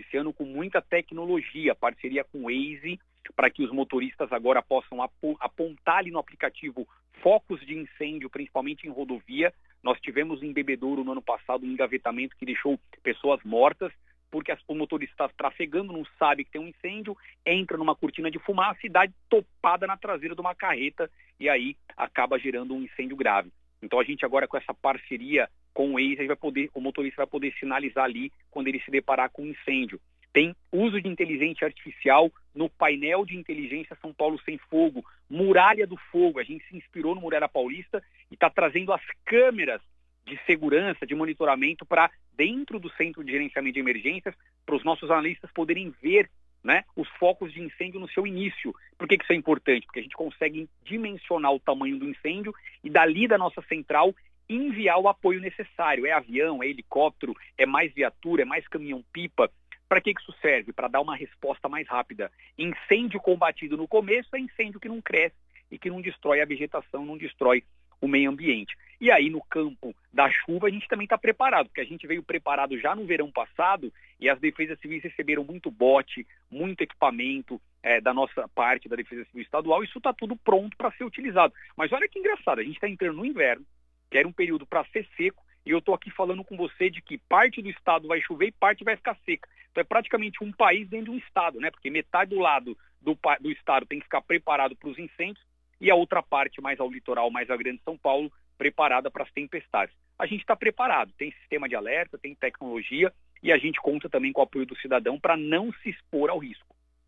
esse ano com muita tecnologia, parceria com o Waze, para que os motoristas agora possam apontar ali no aplicativo focos de incêndio, principalmente em rodovia. Nós tivemos em Bebedouro no ano passado um engavetamento que deixou pessoas mortas, porque o motorista está trafegando, não sabe que tem um incêndio, entra numa cortina de fumaça e dá topada na traseira de uma carreta e aí acaba gerando um incêndio grave. Então a gente agora com essa parceria com o Waze, o motorista vai poder sinalizar ali quando ele se deparar com um incêndio. Tem uso de inteligência artificial no painel de inteligência São Paulo Sem Fogo, Muralha do Fogo. A gente se inspirou no Muralha Paulista e está trazendo as câmeras de segurança, de monitoramento para dentro do centro de gerenciamento de emergências, para os nossos analistas poderem ver, né, os focos de incêndio no seu início. Por que isso é importante? Porque a gente consegue dimensionar o tamanho do incêndio e dali da nossa central enviar o apoio necessário. É avião, é helicóptero, é mais viatura, é mais caminhão-pipa. Para que isso serve? Para dar uma resposta mais rápida. Incêndio combatido no começo é incêndio que não cresce e que não destrói a vegetação, não destrói o meio ambiente. E aí, no campo da chuva, a gente também está preparado, porque a gente veio preparado já no verão passado e as defesas civis receberam muito bote, muito equipamento da nossa parte, da Defesa Civil Estadual. Isso está tudo pronto para ser utilizado. Mas olha que engraçado, a gente está entrando no inverno, que era um período para ser seco, e eu estou aqui falando com você de que parte do estado vai chover e parte vai ficar seca. Então é praticamente um país dentro de um estado, né? Porque metade do lado do estado tem que ficar preparado para os incêndios e a outra parte, mais ao litoral, mais à Grande São Paulo, preparada para as tempestades. A gente está preparado, tem sistema de alerta, tem tecnologia e a gente conta também com o apoio do cidadão para não se expor ao risco.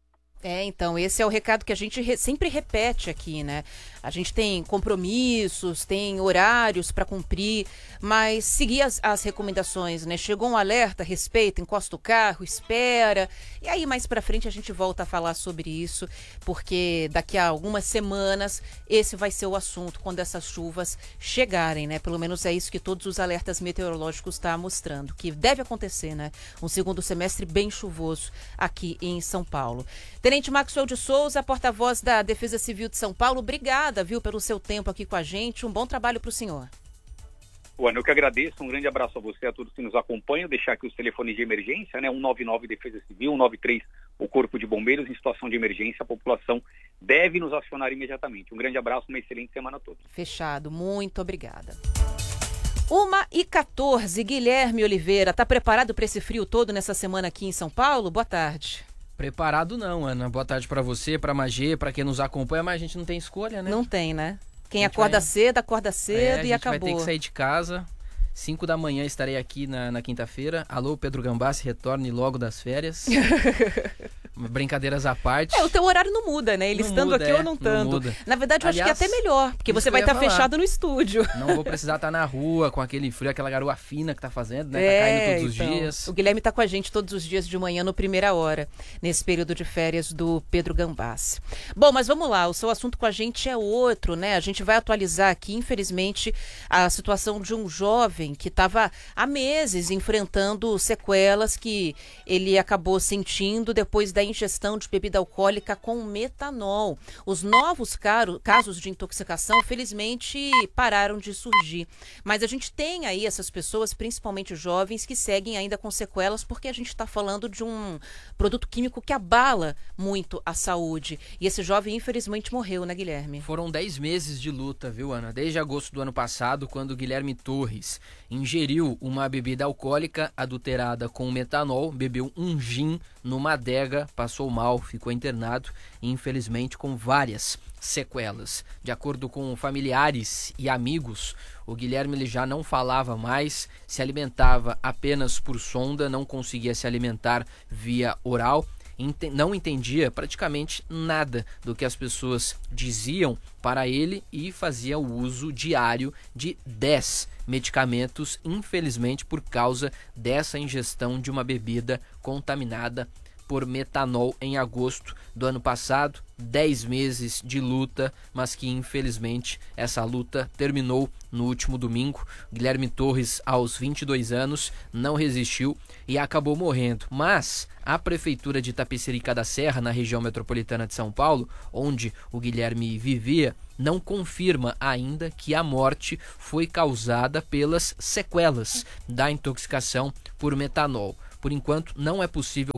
Então, esse é o recado que a gente sempre repete aqui, né? A gente tem compromissos, tem horários para cumprir, mas seguir as recomendações, né? Chegou um alerta, respeita, encosta o carro, espera. E aí, mais para frente, a gente volta a falar sobre isso, porque daqui a algumas semanas, esse vai ser o assunto quando essas chuvas chegarem, né? Pelo menos é isso que todos os alertas meteorológicos estão mostrando, que deve acontecer, né? Um segundo semestre bem chuvoso aqui em São Paulo. Tenente Maxwell de Souza, porta-voz da Defesa Civil de São Paulo, obrigada, viu, pelo seu tempo aqui com a gente. Um bom trabalho para o senhor. Ana, eu que agradeço. Um grande abraço a você e a todos que nos acompanham. Deixar aqui os telefones de emergência, né? 199 Defesa Civil, 193 o Corpo de Bombeiros. Em situação de emergência, a população deve nos acionar imediatamente. Um grande abraço, uma excelente semana a todos. Fechado. Muito obrigada. 1h14, Guilherme Oliveira, está preparado para esse frio todo nessa semana aqui em São Paulo? Boa tarde. Preparado não, Ana. Boa tarde para você, para a Magê, para quem nos acompanha, mas a gente não tem escolha, né? Não tem, né? Quem acorda cedo e acabou. A gente vai ter que sair de casa. 5 da manhã estarei aqui na quinta-feira. Alô, Pedro Gambassi, retorne logo das férias. Brincadeiras à parte. O teu horário não muda, né? Ele não estando muda, aqui ou não estando. Na verdade, eu acho que é até melhor, porque você vai estar fechado no estúdio. Não vou precisar estar na rua com aquele frio, aquela garoa fina que tá fazendo, né? Tá caindo todos os dias. O Guilherme tá com a gente todos os dias de manhã no Primeira Hora, nesse período de férias do Pedro Gambassi. Bom, mas vamos lá, o seu assunto com a gente é outro, né? A gente vai atualizar aqui, infelizmente, a situação de um jovem que estava há meses enfrentando sequelas que ele acabou sentindo depois da ingestão de bebida alcoólica com metanol. Os novos casos de intoxicação, felizmente, pararam de surgir. Mas a gente tem aí essas pessoas, principalmente jovens, que seguem ainda com sequelas, porque a gente está falando de um produto químico que abala muito a saúde. E esse jovem, infelizmente, morreu, né, Guilherme? Foram 10 meses de luta, viu, Ana? Desde agosto do ano passado, quando Guilherme Torres ingeriu uma bebida alcoólica adulterada com metanol, bebeu um gin numa adega, passou mal, ficou internado e infelizmente com várias sequelas. De acordo com familiares e amigos, o Guilherme ele já não falava mais, se alimentava apenas por sonda, não conseguia se alimentar via oral, não entendia praticamente nada do que as pessoas diziam para ele e fazia o uso diário de 10 medicamentos, infelizmente por causa dessa ingestão de uma bebida contaminada por metanol em agosto do ano passado. 10 meses de luta, mas que infelizmente essa luta terminou no último domingo. Guilherme Torres, aos 22 anos, não resistiu e acabou morrendo. Mas a Prefeitura de Itapecerica da Serra, na região metropolitana de São Paulo, onde o Guilherme vivia, não confirma ainda que a morte foi causada pelas sequelas da intoxicação por metanol. Por enquanto, não é possível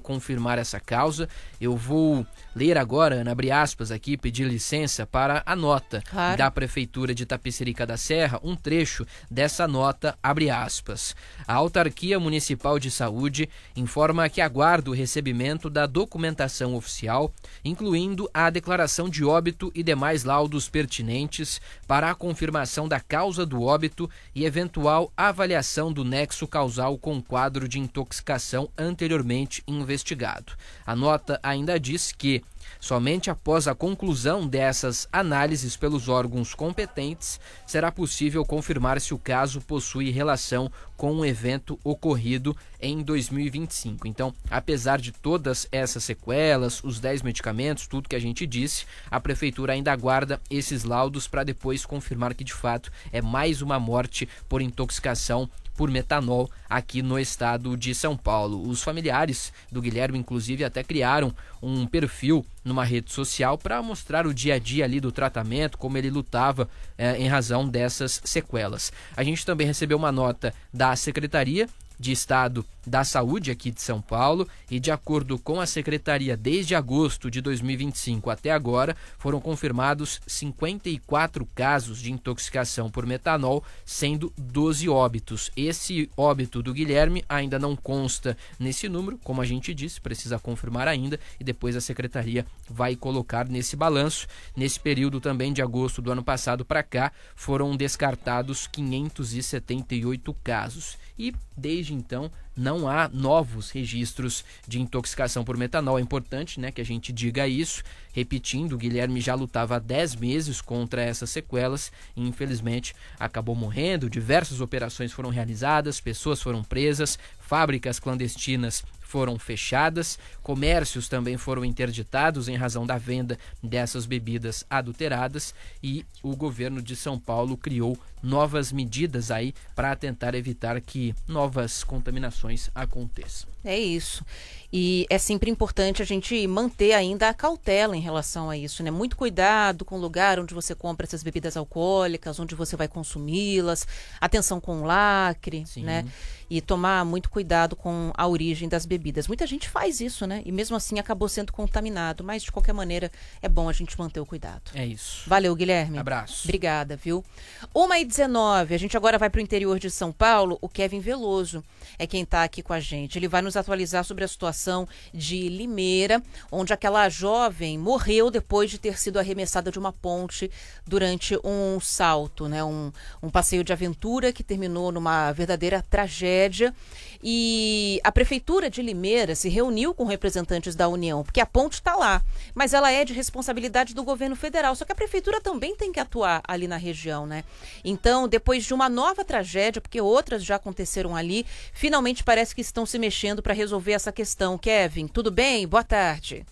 confirmar essa causa. Eu vou ler agora, Ana, abre aspas aqui, pedir licença para a nota da Prefeitura de Tapecerica da Serra, um trecho dessa nota, abre aspas. A Autarquia Municipal de Saúde informa que aguarda o recebimento da documentação oficial, incluindo a declaração de óbito e demais laudos pertinentes para a confirmação da causa do óbito e eventual avaliação do nexo causal com quadro de intoxicação anteriormente investigado. A nota ainda diz que somente após a conclusão dessas análises pelos órgãos competentes será possível confirmar se o caso possui relação com um evento ocorrido em 2025. Então, apesar de todas essas sequelas, os 10 medicamentos, tudo que a gente disse, a Prefeitura ainda aguarda esses laudos para depois confirmar que de fato é mais uma morte por intoxicação por metanol aqui no estado de São Paulo. Os familiares do Guilherme, inclusive, até criaram um perfil numa rede social para mostrar o dia a dia ali do tratamento, como ele lutava em razão dessas sequelas. A gente também recebeu uma nota da Secretaria de Estado da Saúde aqui de São Paulo e, de acordo com a Secretaria, desde agosto de 2025 até agora, foram confirmados 54 casos de intoxicação por metanol, sendo 12 óbitos. Esse óbito do Guilherme ainda não consta nesse número, como a gente disse, precisa confirmar ainda e depois a Secretaria vai colocar nesse balanço. Nesse período também de agosto do ano passado para cá, foram descartados 578 casos. E desde então não há novos registros de intoxicação por metanol. É importante, né, que a gente diga isso. Repetindo, o Guilherme já lutava há 10 meses contra essas sequelas e infelizmente acabou morrendo. Diversas operações foram realizadas, pessoas foram presas, fábricas clandestinas foram fechadas, comércios também foram interditados em razão da venda dessas bebidas adulteradas e o governo de São Paulo criou novas medidas aí para tentar evitar que novas contaminações aconteçam. É isso. E é sempre importante a gente manter ainda a cautela em relação a isso, né? Muito cuidado com o lugar onde você compra essas bebidas alcoólicas, onde você vai consumi-las, atenção com o lacre, Sim. né? E tomar muito cuidado com a origem das bebidas. Muita gente faz isso, né? E mesmo assim acabou sendo contaminado, mas de qualquer maneira é bom a gente manter o cuidado. É isso. Valeu, Guilherme. Abraço. Obrigada, viu? 1h19, a gente agora vai para o interior de São Paulo. O Kevin Veloso é quem está aqui com a gente. Ele vai nos atualizar sobre a situação de Limeira, onde aquela jovem morreu depois de ter sido arremessada de uma ponte durante um salto, né? Um passeio de aventura que terminou numa verdadeira tragédia. E a Prefeitura de Limeira se reuniu com representantes da União, porque a ponte está lá, mas ela é de responsabilidade do governo federal. Só que a Prefeitura também tem que atuar ali na região, né? Então, depois de uma nova tragédia, porque outras já aconteceram ali, finalmente parece que estão se mexendo para resolver essa questão. Kevin, tudo bem? Boa tarde.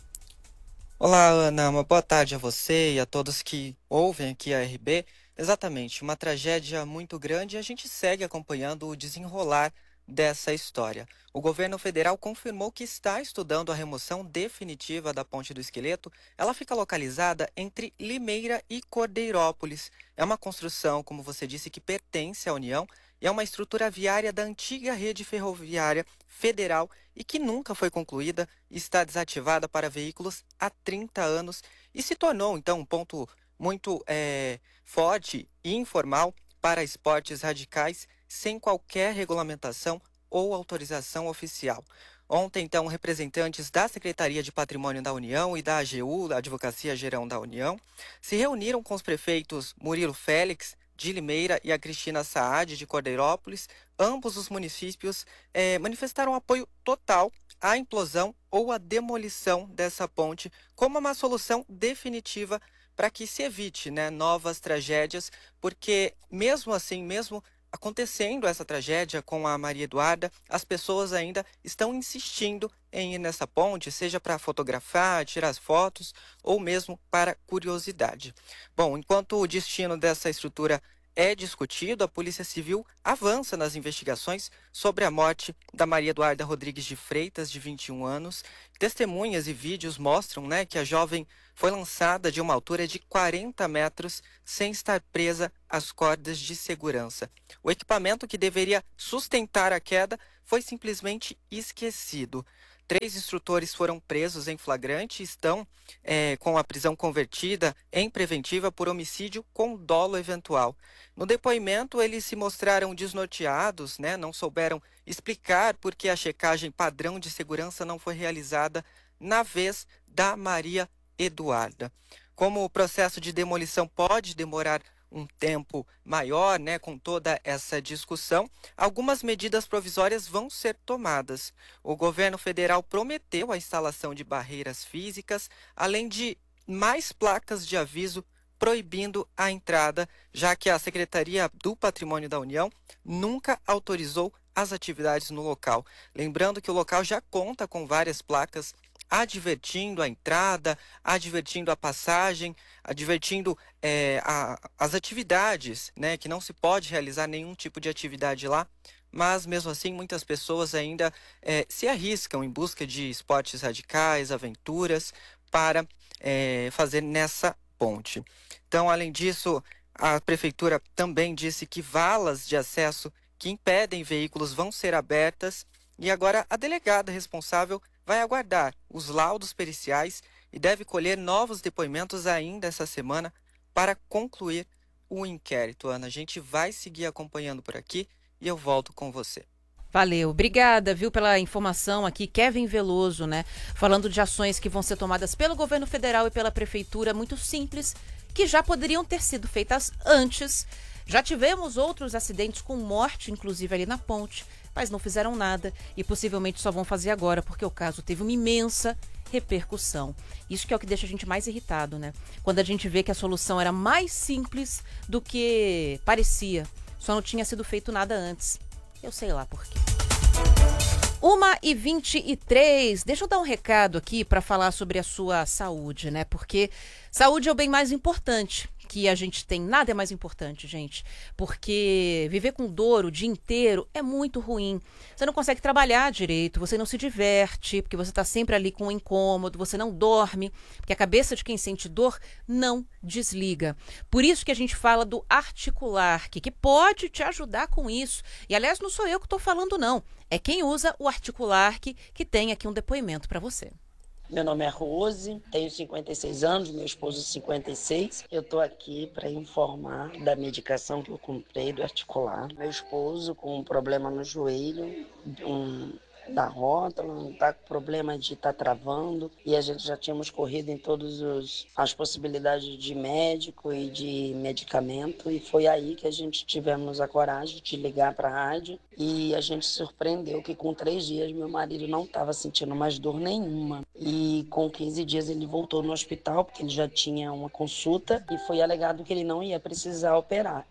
Olá, Ana. Uma boa tarde a você e a todos que ouvem aqui a RB. Exatamente, uma tragédia muito grande e a gente segue acompanhando o desenrolar dessa história. O governo federal confirmou que está estudando a remoção definitiva da Ponte do Esqueleto. Ela fica localizada entre Limeira e Cordeirópolis. É uma construção, como você disse, que pertence à União e é uma estrutura viária da antiga rede ferroviária federal e que nunca foi concluída e está desativada para veículos há 30 anos e se tornou, então, um ponto muito forte e informal para esportes radicais sem qualquer regulamentação ou autorização oficial. Ontem, então, representantes da Secretaria de Patrimônio da União e da AGU, da Advocacia Geral da União, se reuniram com os prefeitos Murilo Félix, de Limeira, e a Cristina Saad, de Cordeirópolis. Ambos os municípios manifestaram apoio total à implosão ou à demolição dessa ponte como uma solução definitiva para que se evite, né, novas tragédias, porque mesmo assim, mesmo acontecendo essa tragédia com a Maria Eduarda, as pessoas ainda estão insistindo em ir nessa ponte, seja para fotografar, tirar as fotos ou mesmo para curiosidade. Bom, enquanto o destino dessa estrutura é discutido, a Polícia Civil avança nas investigações sobre a morte da Maria Eduarda Rodrigues de Freitas, de 21 anos. Testemunhas e vídeos mostram, né, que a jovem foi lançada de uma altura de 40 metros sem estar presa às cordas de segurança. O equipamento que deveria sustentar a queda foi simplesmente esquecido. 3 instrutores foram presos em flagrante e estão com a prisão convertida em preventiva por homicídio com dolo eventual. No depoimento, eles se mostraram desnorteados, né? Não souberam explicar por que a checagem padrão de segurança não foi realizada na vez da Maria Eduarda. Como o processo de demolição pode demorar um tempo maior, né, com toda essa discussão, algumas medidas provisórias vão ser tomadas. O governo federal prometeu a instalação de barreiras físicas, além de mais placas de aviso proibindo a entrada, já que a Secretaria do Patrimônio da União nunca autorizou as atividades no local. Lembrando que o local já conta com várias placas advertindo a entrada, advertindo a passagem, advertindo as atividades, né, que não se pode realizar nenhum tipo de atividade lá, mas mesmo assim muitas pessoas ainda se arriscam em busca de esportes radicais, aventuras, para fazer nessa ponte. Então, além disso, a Prefeitura também disse que valas de acesso que impedem veículos vão ser abertas e agora a delegada responsável vai aguardar os laudos periciais e deve colher novos depoimentos ainda essa semana para concluir o inquérito. Ana, a gente vai seguir acompanhando por aqui e eu volto com você. Valeu, obrigada, viu, pela informação aqui. Kevin Veloso, né, falando de ações que vão ser tomadas pelo governo federal e pela prefeitura, muito simples, que já poderiam ter sido feitas antes. Já tivemos outros acidentes com morte, inclusive ali na ponte, mas não fizeram nada e possivelmente só vão fazer agora, porque o caso teve uma imensa repercussão. Isso que é o que deixa a gente mais irritado, né? Quando a gente vê que a solução era mais simples do que parecia, só não tinha sido feito nada antes. Eu sei lá por quê. 1h23, deixa eu dar um recado aqui para falar sobre a sua saúde, né? Porque saúde é o bem mais importante que a gente tem. Nada é mais importante, gente, porque viver com dor o dia inteiro é muito ruim. Você não consegue trabalhar direito, você não se diverte, porque você está sempre ali com um incômodo, você não dorme, porque a cabeça de quem sente dor não desliga. Por isso que a gente fala do Articular, que pode te ajudar com isso. E, aliás, não sou eu que estou falando, não. É quem usa o Articular que tem aqui um depoimento para você. Meu nome é Rose, tenho 56 anos, meu esposo 56. Eu estou aqui para informar da medicação que eu comprei do Articular. Meu esposo com um problema no joelho, da rótula, está com problema de estar travando, e a gente já tínhamos corrido em todas as possibilidades de médico e de medicamento, e foi aí que a gente tivemos a coragem de ligar para a rádio, e a gente se surpreendeu que com 3 dias meu marido não estava sentindo mais dor nenhuma, e com 15 dias ele voltou no hospital, porque ele já tinha uma consulta, e foi alegado que ele não ia precisar operar,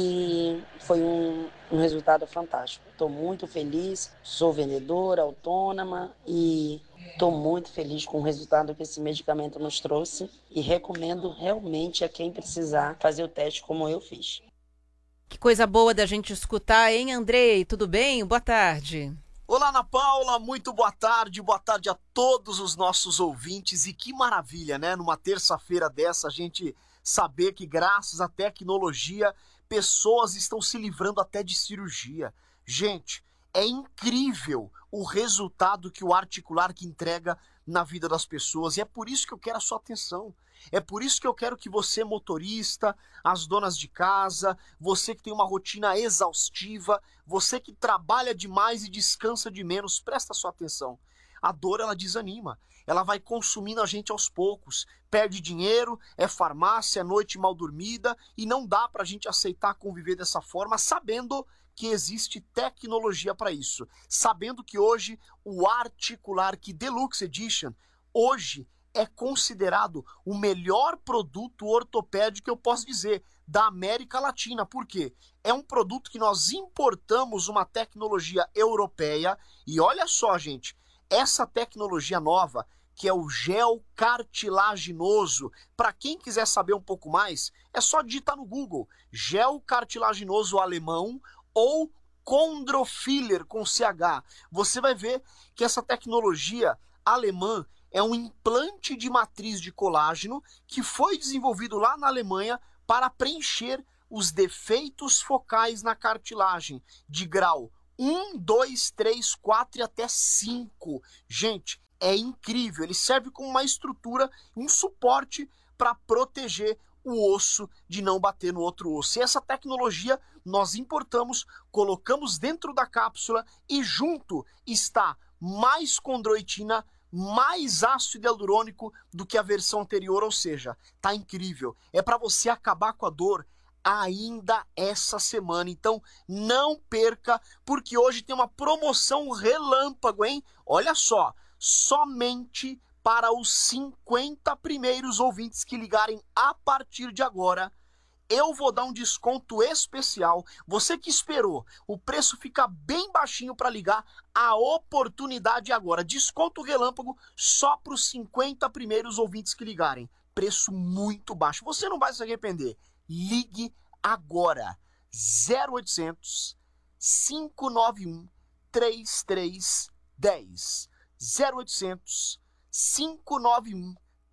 e foi um resultado fantástico. Estou muito feliz, sou vendedora, autônoma e estou muito feliz com o resultado que esse medicamento nos trouxe e recomendo realmente a quem precisar fazer o teste como eu fiz. Que coisa boa da gente escutar, hein, Andrei? Tudo bem? Boa tarde. Olá, Ana Paula, muito boa tarde a todos os nossos ouvintes e que maravilha, né? Numa terça-feira dessa a gente saber que graças à tecnologia pessoas estão se livrando até de cirurgia. Gente, é incrível o resultado que o Articular entrega na vida das pessoas e é por isso que eu quero a sua atenção. É por isso que eu quero que você, motorista, as donas de casa, você que tem uma rotina exaustiva, você que trabalha demais e descansa de menos, presta sua atenção. A dor, ela desanima, ela vai consumindo a gente aos poucos, perde dinheiro, é farmácia, é noite mal dormida e não dá pra gente aceitar conviver dessa forma, sabendo que existe tecnologia para isso, sabendo que hoje o Articular Deluxe Edition, hoje é considerado o melhor produto ortopédico que eu posso dizer da América Latina. Por quê? É um produto que nós importamos uma tecnologia europeia e olha só, gente, essa tecnologia nova, que é o gel cartilaginoso, para quem quiser saber um pouco mais, é só digitar no Google, gel cartilaginoso alemão ou Chondrofiller com CH. Você vai ver que essa tecnologia alemã é um implante de matriz de colágeno que foi desenvolvido lá na Alemanha para preencher os defeitos focais na cartilagem de grau 1, 2, 3, 4 e até 5. Gente, é incrível. Ele serve como uma estrutura, um suporte para proteger o osso de não bater no outro osso. E essa tecnologia nós importamos, colocamos dentro da cápsula e junto está mais condroitina, mais ácido hialurônico do que a versão anterior, ou seja, tá incrível. É para você acabar com a dor ainda essa semana. Então não perca, porque hoje tem uma promoção relâmpago, hein? Olha só, somente para os 50 primeiros ouvintes que ligarem a partir de agora, eu vou dar um desconto especial. Você que esperou o preço ficar bem baixinho para ligar, a oportunidade agora. Desconto relâmpago só para os 50 primeiros ouvintes que ligarem. Preço muito baixo. Você não vai se arrepender. Ligue agora. 0800 591 3310. 0800 591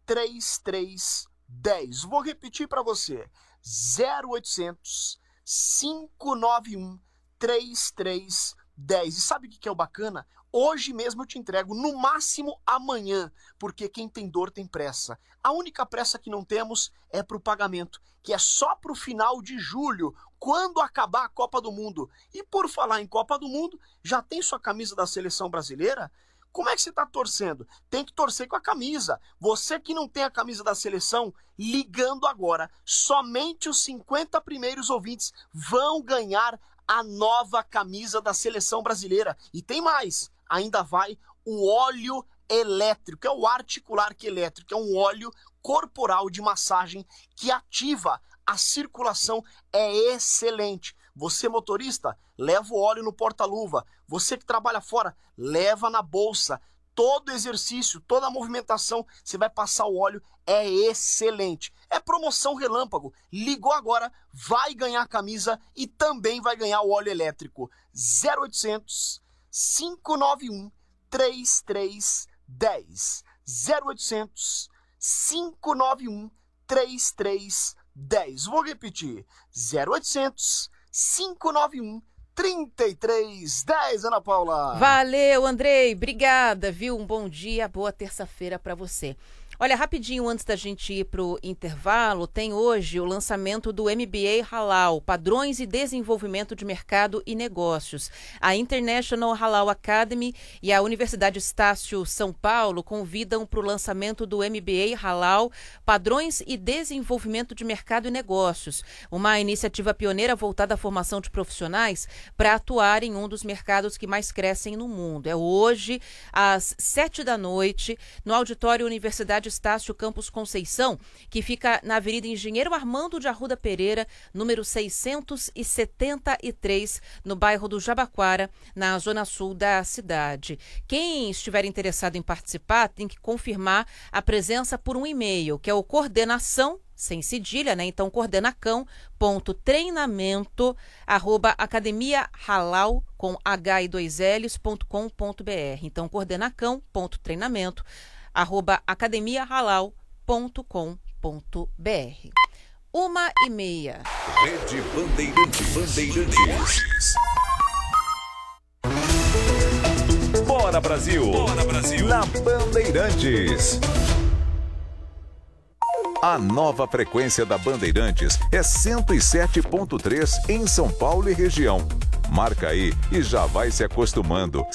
3310. Vou repetir para você. 0800 591 3310. E sabe o que é o bacana? Hoje mesmo eu te entrego, no máximo amanhã, porque quem tem dor tem pressa. A única pressa que não temos é para o pagamento, que é só para o final de julho, quando acabar a Copa do Mundo. E por falar em Copa do Mundo, já tem sua camisa da seleção brasileira? Como é que você está torcendo? Tem que torcer com a camisa. Você que não tem a camisa da seleção, ligando agora, somente os 50 primeiros ouvintes vão ganhar a nova camisa da seleção brasileira. E tem mais, ainda vai o óleo elétrico, é o articular que elétrico, é um óleo corporal de massagem que ativa a circulação, é excelente. Você motorista, leva o óleo no porta-luva. Você que trabalha fora, leva na bolsa. Todo exercício, toda movimentação, você vai passar o óleo, é excelente. É promoção relâmpago. Ligou agora, vai ganhar a camisa e também vai ganhar o óleo elétrico. 0800 591 3310. 0800 591 3310. Vou repetir. 0800 591 3310, Ana Paula. Valeu, Andrei. Obrigada, viu? Um bom dia, boa terça-feira para você. Olha, rapidinho, antes da gente ir para o intervalo, tem hoje o lançamento do MBA Halal, Padrões e Desenvolvimento de Mercado e Negócios. A International Halal Academy e a Universidade Estácio São Paulo convidam para o lançamento do MBA Halal, Padrões e Desenvolvimento de Mercado e Negócios, uma iniciativa pioneira voltada à formação de profissionais para atuar em um dos mercados que mais crescem no mundo. É hoje, às 19h, no Auditório Universidade Estácio Campus Conceição, que fica na Avenida Engenheiro Armando de Arruda Pereira, número 673, no bairro do Jabaquara, na zona sul da cidade. Quem estiver interessado em participar tem que confirmar a presença por um e-mail, que é o coordenação, sem cedilha, né? Então, coordenacão.treinamento@academiahalal com h2ls.com.br. Então, coordenacão.treinamento@academiahalal.com.br. 1h30. Rede Bandeirantes. Bora Brasil! Bora Brasil! Na Bandeirantes. A nova frequência da Bandeirantes é 107.3 em São Paulo e região. Marca aí e já vai se acostumando.